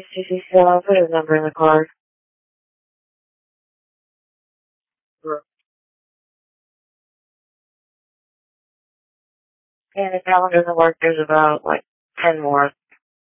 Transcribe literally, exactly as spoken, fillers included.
Is Susie still on? Put his number in the card. Sure. And if that one doesn't work, there's about, like, ten more.